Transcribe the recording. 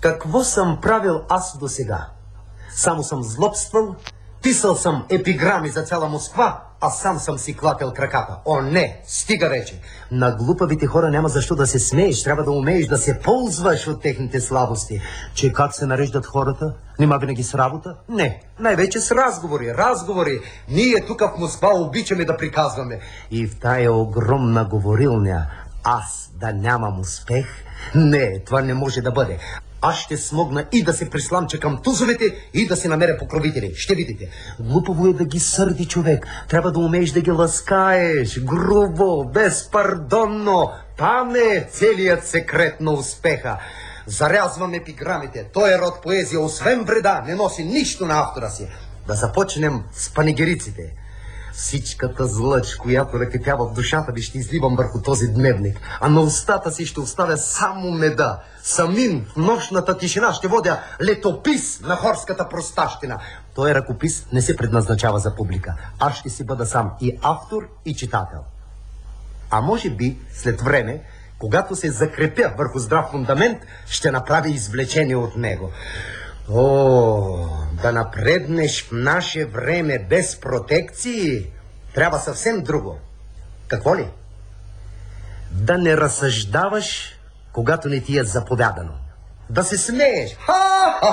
Какво съм правил аз до сега? Само съм злобствал, писал съм епиграми за цяла Москва, а сам съм си клатил краката. О, не! Стига вече! На глупавите хора няма защо да се смееш, трябва да умееш да се ползваш от техните слабости. Че как се нареждат хората? Нима винаги с работа? Не, най-вече с разговори. Ние тук в Москва обичаме да приказваме. И в тая огромна говорилня аз да нямам успех? Не, това не може да бъде. Аз ще смогна и да се присламча към тузовете, и да си намеря покровители. Ще видите. Глупаво е да ги сърди човек. Трябва да умееш да ги ласкаеш. Грубо, безпардонно. Там е целият секрет на успеха. Зарязвам епиграмите. Той род поезия, освен вреда, не носи нищо на автора си. Да започнем с панигериците. Всичката злъч, която рекетява в душата ви, ще изливам върху този дневник, а на устата си ще оставя само меда. Самин в нощната тишина ще водя летопис на хорската простащина. Той ръкопис не се предназначава за публика. Аз ще си бъда сам и автор, и читател. А може би след време, когато се закрепя върху здрав фундамент, ще направя извлечение от него. О, да напреднеш в наше време без протекции, трябва съвсем друго. Какво ли? Да не разсъждаваш, когато не ти е заповядано. Да се смееш. Ха!